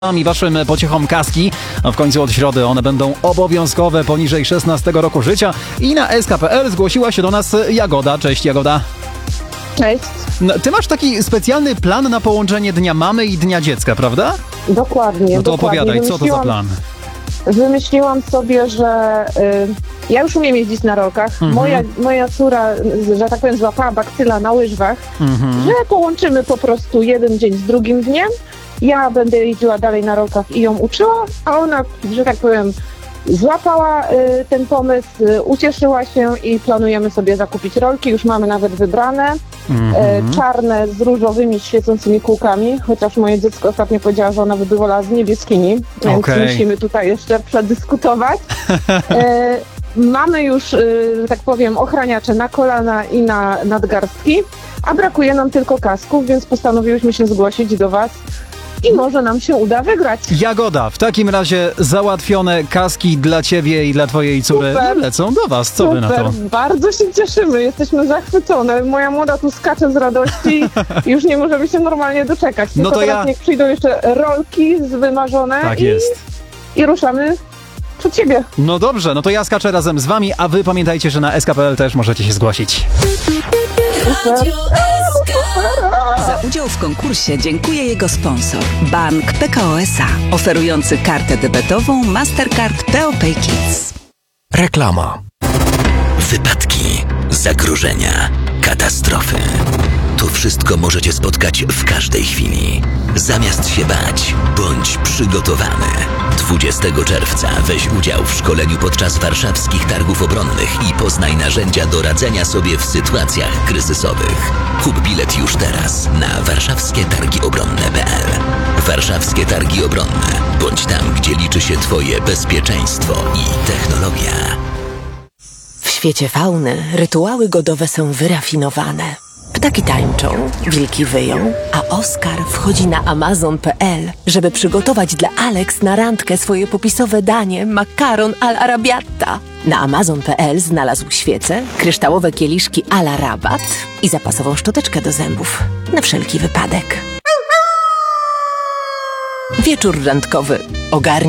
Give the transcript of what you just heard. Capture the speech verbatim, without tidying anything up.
I waszym pociechom kaski, a w końcu od środy one będą obowiązkowe poniżej szesnastego roku życia i na S K kropka P L zgłosiła się do nas Jagoda. Cześć Jagoda. Cześć. No, ty masz taki specjalny plan na połączenie Dnia Mamy i Dnia Dziecka, prawda? Dokładnie. No to dokładnie. opowiadaj, co to za plan? Wymyśliłam sobie, że y, ja już umiem jeździć na rolkach. Mhm. Moja, moja córa, że tak powiem, złapała bakcyla na łyżwach, mhm. że połączymy po prostu jeden dzień z drugim dniem. Ja będę jeździła dalej na rolkach i ją uczyła, a ona, że tak powiem, złapała y, ten pomysł, y, ucieszyła się i planujemy sobie zakupić rolki. Już mamy nawet wybrane, mm-hmm. y, czarne z różowymi świecącymi kółkami, chociaż moje dziecko ostatnio powiedziała, że ona by wolała z niebieskimi, więc okay. musimy tutaj jeszcze przedyskutować. y, mamy już, y, że tak powiem, ochraniacze na kolana i na nadgarstki, a brakuje nam tylko kasków, więc postanowiłyśmy się zgłosić do was. I może nam się uda wygrać. Jagoda, w takim razie załatwione kaski dla ciebie i dla twojej córy Super. lecą do was. Co Super. wy na to? Bardzo się cieszymy, jesteśmy zachwycone. Moja młoda tu skacze z radości i już nie możemy się normalnie doczekać. Tylko no to teraz ja... niech przyjdą jeszcze rolki z wymarzone tak i... jest. i ruszamy przed ciebie. No dobrze, no to ja skaczę razem z wami, a wy pamiętajcie, że na S K kropka P L też możecie się zgłosić. Super. Za udział w konkursie dziękuję jego sponsor, Bank P K O S A, oferujący kartę debetową Mastercard P O Pay Kids. Reklama. Wypadki, zagrożenia, katastrofy. To wszystko możecie spotkać w każdej chwili. Zamiast się bać, bądź przygotowany. dwudziestego czerwca weź udział w szkoleniu podczas warszawskich targów obronnych i poznaj narzędzia do radzenia sobie w sytuacjach kryzysowych. Kup bilet już teraz na warszawskie targi obronne kropka P L. Warszawskie Targi Obronne. Bądź tam, gdzie liczy się twoje bezpieczeństwo i technologia. W świecie fauny rytuały godowe są wyrafinowane. Ptaki tańczą, wilki wyją, a Oskar wchodzi na Amazon kropka P L, żeby przygotować dla Alex na randkę swoje popisowe danie makaron al arabiata. Na Amazon kropka P L znalazł świece, kryształowe kieliszki a la rabat i zapasową szczoteczkę do zębów. Na wszelki wypadek. Wieczór randkowy. Ogarnij